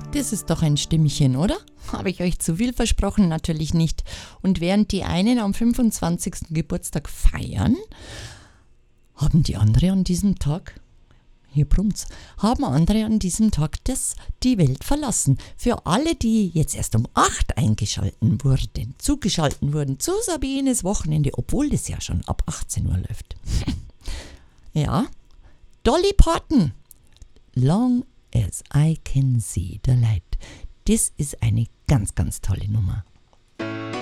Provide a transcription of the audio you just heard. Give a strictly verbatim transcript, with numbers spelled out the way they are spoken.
Das ist doch ein Stimmchen, oder? Habe ich euch zu viel versprochen? Natürlich nicht. Und während die einen am fünfundzwanzigsten Geburtstag feiern, haben die anderen an diesem Tag, hier brummt's, haben andere an diesem Tag das, die Welt verlassen. Für alle, die jetzt erst um acht eingeschalten wurden, zugeschalten wurden zu Sabines Wochenende, obwohl das ja schon ab achtzehn Uhr läuft. Ja, Dolly Parton, Long as I can see the light. Das ist eine ganz, ganz tolle Nummer.